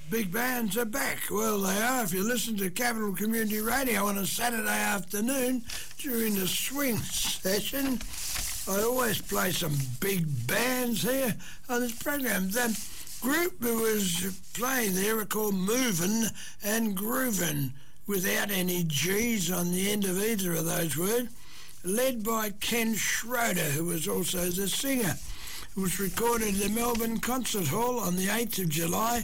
Big bands are back. Well, they are. If you listen to Capital Community Radio on a Saturday afternoon during the swing session, I always play some big bands here on this program. The group who was playing there are called Movin' and Groovin', without any G's on the end of either of those words, led by Ken Schroeder, who was also the singer. It was recorded at the Melbourne Concert Hall on the 8th of July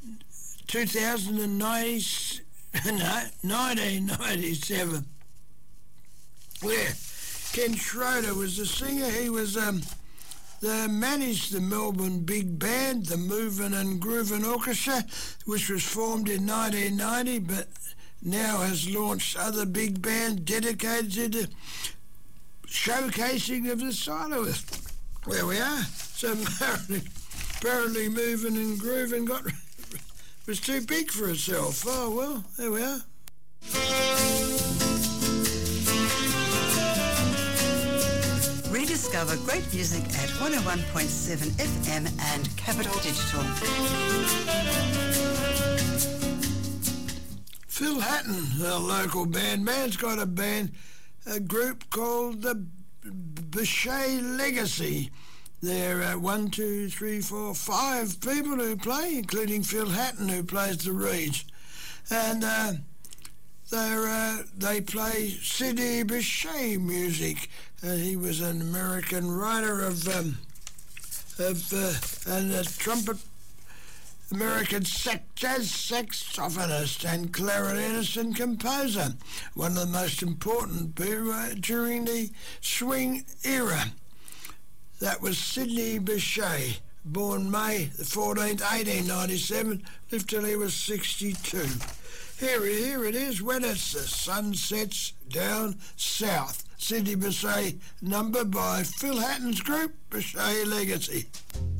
1997, where Ken Schroeder was the singer. He was they managed the Melbourne Big Band, the Movin' and Groovin' Orchestra, which was formed in 1990, but now has launched other big bands dedicated to the showcasing of the soloist. Where we are. So apparently Movin' and Groovin' was too big for itself. Oh, well, there we are. Rediscover great music at 101.7 FM and Capital Digital. Phil Hatton, a local band. Man's got a group called the Bechet Legacy. There are 5 people who play, including Phil Hatton, who plays the reeds. And they play Sidney Bechet music. He was an American writer and a trumpet, American jazz saxophonist and clarinetist and composer. One of the most important during the swing era. That was Sidney Bechet, born May the 14th, 1897, lived till he was 62. Here it is, When It's the Sun Sets Down South. Sidney Bechet, number by Phil Hatton's group, Bechet Legacy.